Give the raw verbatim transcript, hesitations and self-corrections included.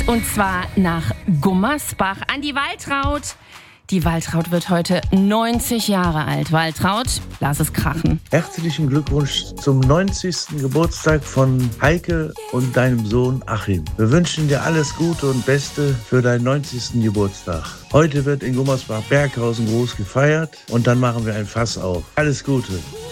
Und zwar nach Gummersbach an die Waltraud. Die Waltraud wird heute neunzig Jahre alt. Waltraud, lass es krachen. Herzlichen Glückwunsch zum neunzigsten Geburtstag von Heike und deinem Sohn Achim. Wir wünschen dir alles Gute und Beste für deinen neunzigsten Geburtstag. Heute wird in Gummersbach-Berghausen groß gefeiert und dann machen wir ein Fass auf. Alles Gute.